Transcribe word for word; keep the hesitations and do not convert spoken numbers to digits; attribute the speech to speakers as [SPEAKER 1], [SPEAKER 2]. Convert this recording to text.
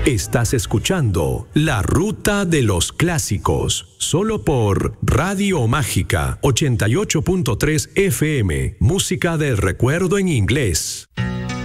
[SPEAKER 1] Estás escuchando La Ruta de los Clásicos, solo por Radio Mágica ochenta y ocho punto tres F M, música de recuerdo en inglés.